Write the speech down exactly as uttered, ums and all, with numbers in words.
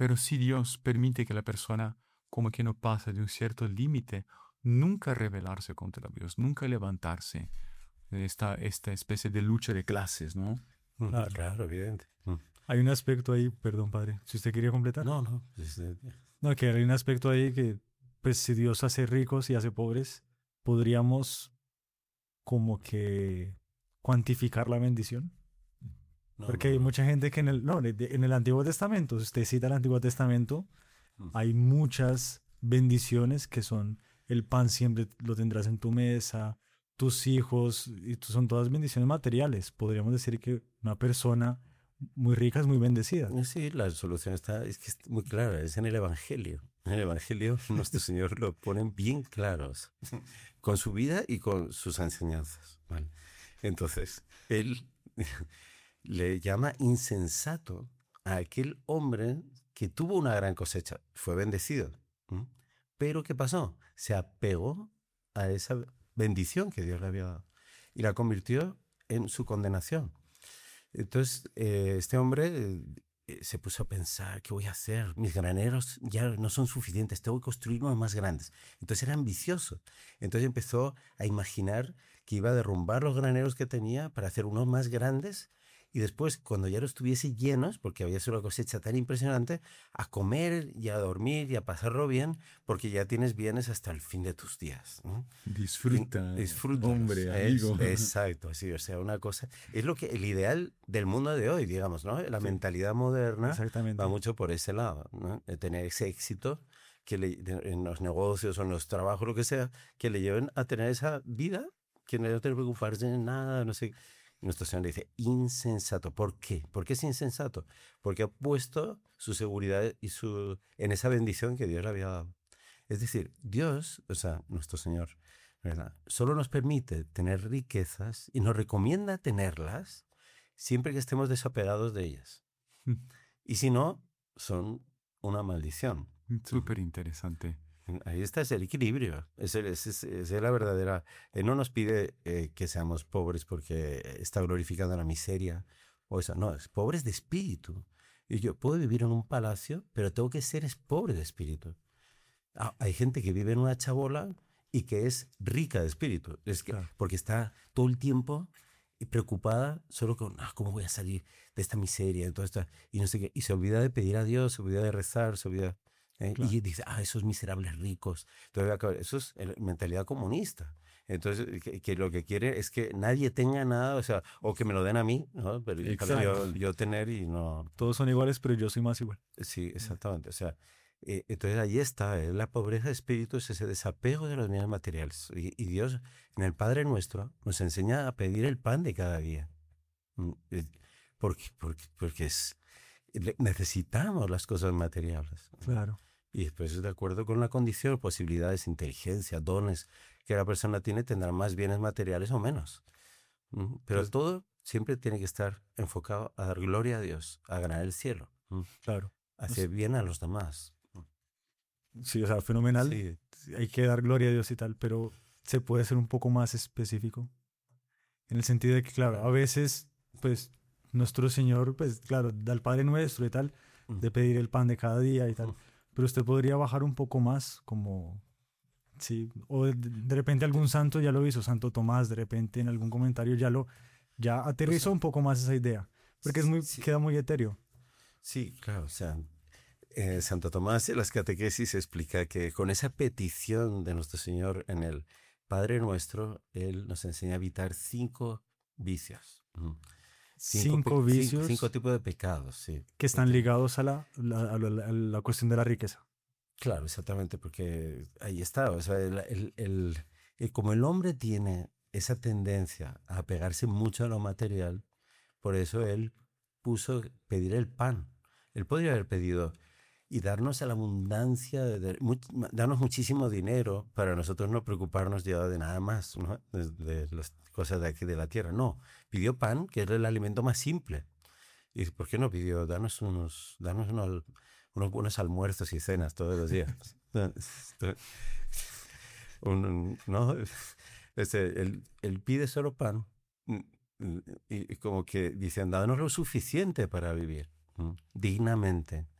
Pero si Dios permite que la persona como que no pase de un cierto límite, nunca rebelarse contra Dios, nunca levantarse de esta, esta especie de lucha de clases, ¿no? Mm, Claro. Claro, evidente. Mm. Hay un aspecto ahí, perdón, padre, si usted quería completar. No, no. es, eh, No, que hay un aspecto ahí que, pues, si Dios hace ricos y hace pobres, podríamos como que cuantificar la bendición. no, Porque no, hay no. mucha gente que en el, no, en el Antiguo Testamento, si usted cita el Antiguo Testamento, Mm. hay muchas bendiciones que son el pan siempre lo tendrás en tu mesa, tus hijos, y tú- son todas bendiciones materiales. Podríamos decir que una persona muy rica es muy bendecida. Sí, la solución está, es que es muy clara, es en el Evangelio. En el Evangelio nuestro Señor lo ponen bien claros, con su vida y con sus enseñanzas. ¿Vale? Entonces, Él le llama insensato a aquel hombre que tuvo una gran cosecha, fue bendecido. ¿m? Pero ¿qué pasó? Se apegó a esa bendición que Dios le había dado y la convirtió en su condenación. Entonces, eh, este hombre eh, se puso a pensar, ¿qué voy a hacer? Mis graneros ya no son suficientes, tengo que construir unos más grandes. Entonces era ambicioso. Entonces empezó a imaginar que iba a derrumbar los graneros que tenía para hacer unos más grandes y después, cuando ya los tuviese llenos, porque había sido una cosecha tan impresionante, a comer y a dormir y a pasarlo bien, porque ya tienes bienes hasta el fin de tus días, ¿no? Disfruta, Disfruta, hombre, es, amigo. exacto, así, o sea, una cosa, es lo que el ideal del mundo de hoy, digamos, ¿no? La Sí. mentalidad moderna Exactamente. va mucho por ese lado, ¿no? De tener ese éxito que le, de, en los negocios o en los trabajos, lo que sea, que le lleven a tener esa vida, que no tiene que preocuparse de nada, no sé. Nuestro Señor le dice, insensato. ¿Por qué? ¿Por qué es insensato? Porque ha puesto su seguridad y su, en esa bendición que Dios le había dado. Es decir, Dios, o sea, nuestro Señor, ¿verdad? Solo nos permite tener riquezas y nos recomienda tenerlas siempre que estemos desapegados de ellas. Y si no, son una maldición. Súper interesante. Ahí está, es el equilibrio, es, el, es, es, es la verdadera. Él no nos pide eh, que seamos pobres porque está glorificando la miseria o eso, no, es pobres de espíritu. Y yo puedo vivir en un palacio, pero tengo que ser es pobre de espíritu. Ah, hay gente que vive en una chabola y que es rica de espíritu, es que, Claro. porque está todo el tiempo preocupada solo con ah, cómo voy a salir de esta miseria, de toda esta, y no sé qué, y se olvida de pedir a Dios, se olvida de rezar, se olvida. ¿Eh? Claro. Y dice, ah, esos miserables ricos. Entonces, eso es mentalidad comunista. Entonces, que, que lo que quiere es que nadie tenga nada, o sea, o que me lo den a mí, ¿no? Pero yo, yo tener y no. Todos son iguales, pero yo soy más igual. Sí, exactamente. O sea, eh, entonces ahí está, eh, la pobreza de espíritu es ese desapego de los bienes materiales. Y, y Dios, en el Padre Nuestro, nos enseña a pedir el pan de cada día. Porque, porque, porque es, necesitamos las cosas materiales. Claro. Y después, de acuerdo con la condición, posibilidades, inteligencia, dones que la persona tiene, tendrá más bienes materiales o menos. Pero pues, todo siempre tiene que estar enfocado a dar gloria a Dios, a ganar el cielo. Claro. Hacer bien a los demás. Sí, o sea, fenomenal. Sí. Hay que dar gloria a Dios y tal, pero se puede ser un poco más específico. En el sentido de que, claro, a veces, pues, nuestro Señor, pues, claro, da el Padre Nuestro y tal, de pedir el pan de cada día y tal. Pero usted podría bajar un poco más, como, sí, o de, de repente algún santo ya lo hizo, Santo Tomás, de repente en algún comentario ya lo, ya aterrizó o sea, un poco más esa idea, porque es muy, sí, queda muy etéreo. Sí, claro, o sea, eh, Santo Tomás en las catequesis explica que con esa petición de nuestro Señor en el Padre Nuestro, Él nos enseña a evitar cinco vicios. Cinco, cinco vicios. Cinco, cinco tipos de pecados, sí. Que están ligados a la, la, a la, a la cuestión de la riqueza. Claro, exactamente, porque ahí está. O sea, el, el, el, el, como el hombre tiene esa tendencia a apegarse mucho a lo material, por eso él puso pedir el pan. Él podría haber pedido y darnos a la abundancia, de, de, much, darnos muchísimo dinero para nosotros no preocuparnos ya de nada más, ¿no? de, de las cosas de aquí de la tierra. No, pidió pan, que es el alimento más simple. ¿Y por qué no pidió? Danos unos, danos unos, unos buenos almuerzos y cenas todos los días. Un, ¿no? Este, él, él pide solo pan y, y como que dice, danos lo suficiente para vivir dignamente.